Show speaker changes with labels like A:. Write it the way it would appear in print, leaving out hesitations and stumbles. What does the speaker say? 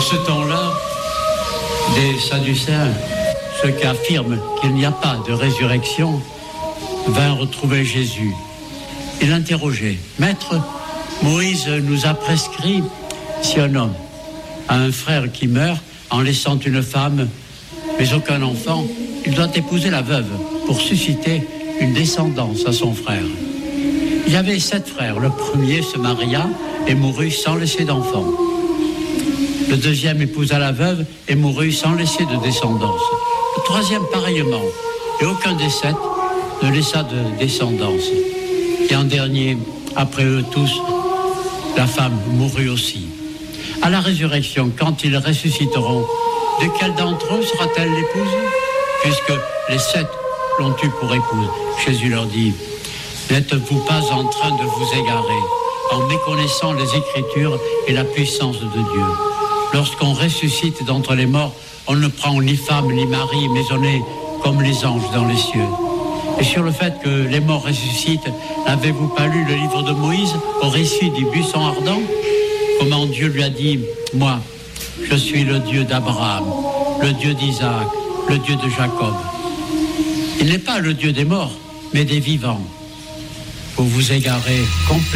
A: ce temps-là, des Sadducéens, ceux qui affirment qu'il n'y a pas de résurrection, vinrent retrouver Jésus et l'interrogeaient. Maître, Moïse nous a prescrit, si un homme a un frère qui meurt en laissant une femme, mais aucun enfant, il doit épouser la veuve pour susciter une descendance à son frère. Il y avait 7 frères. Le premier se maria et mourut sans laisser d'enfant. Le deuxième épousa la veuve et mourut sans laisser de descendance. Le troisième pareillement. Et aucun des 7 ne laissa de descendance. Et en dernier, après eux tous, la femme mourut aussi. À la résurrection, quand ils ressusciteront, de quel d'entre eux sera-t-elle l'épouse? Puisque les 7 l'ont eue pour épouse. Jésus leur dit, n'êtes-vous pas en train de vous égarer en méconnaissant les Écritures et la puissance de Dieu? Lorsqu'on ressuscite d'entre les morts, on ne prend ni femme ni mari, mais on est comme les anges dans les cieux. Et sur le fait que les morts ressuscitent, n'avez-vous pas lu le livre de Moïse au récit du buisson ardent? Comment Dieu lui a dit, moi, je suis le Dieu d'Abraham, le Dieu d'Isaac, le Dieu de Jacob. Il n'est pas le Dieu des morts, mais des vivants. Vous vous égarez complètement.